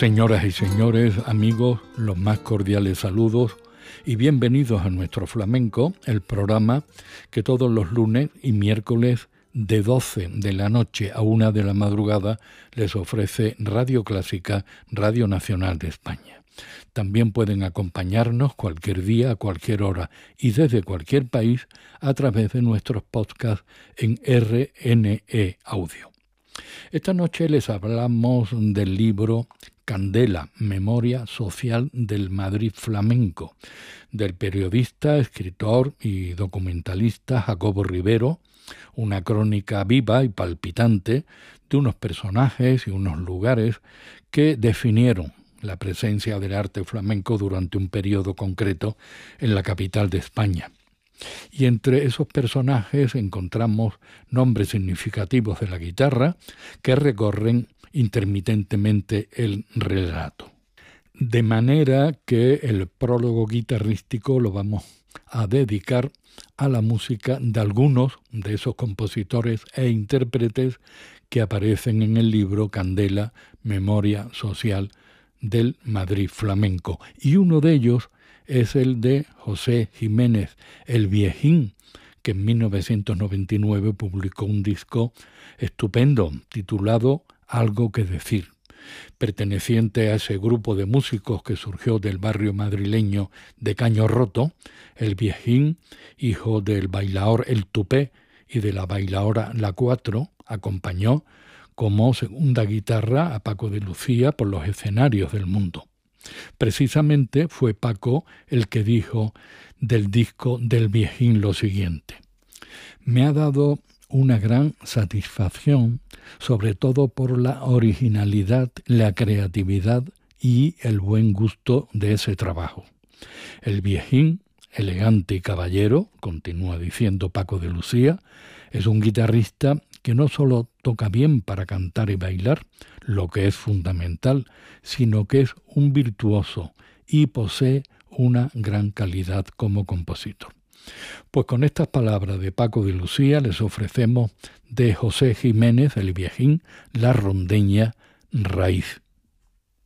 Señoras y señores, amigos, los más cordiales saludos y bienvenidos a Nuestro Flamenco, el programa que todos los lunes y miércoles de 12 de la noche a 1 de la madrugada les ofrece Radio Clásica, Radio Nacional de España. También pueden acompañarnos cualquier día, a cualquier hora y desde cualquier país a través de nuestros podcasts en RNE Audio. Esta noche les hablamos del libro Candela, Memoria Social del Madrid Flamenco, del periodista, escritor y documentalista Jacobo Rivero, una crónica viva y palpitante de unos personajes y unos lugares que definieron la presencia del arte flamenco durante un periodo concreto en la capital de España. Y entre esos personajes encontramos nombres significativos de la guitarra que recorren intermitentemente el relato. De manera que el prólogo guitarrístico lo vamos a dedicar a la música de algunos de esos compositores e intérpretes que aparecen en el libro Candela, Memoria Social del Madrid Flamenco. Y uno de ellos es el de José Jiménez, el Viejín, que en 1999 publicó un disco estupendo titulado Algo que decir, perteneciente a ese grupo de músicos que surgió del barrio madrileño de Caño Roto. El Viejín, hijo del bailaor El Tupé y de la bailaora La Cuatro, acompañó como segunda guitarra a Paco de Lucía por los escenarios del mundo. Precisamente fue Paco el que dijo del disco del Viejín lo siguiente: me ha dado una gran satisfacción, sobre todo por la originalidad, la creatividad y el buen gusto de ese trabajo. El Viejín, elegante y caballero, continúa diciendo Paco de Lucía, es un guitarrista que no solo toca bien para cantar y bailar, lo que es fundamental, sino que es un virtuoso y posee una gran calidad como compositor. Pues con estas palabras de Paco de Lucía les ofrecemos de José Jiménez, el Viejín, la rondeña Raíz.